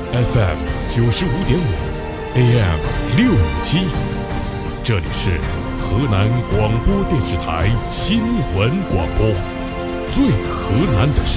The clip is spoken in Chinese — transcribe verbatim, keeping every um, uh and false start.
F M 九十五点五 A M 六五七，这里是河南广播电视台新闻广播，最河南的声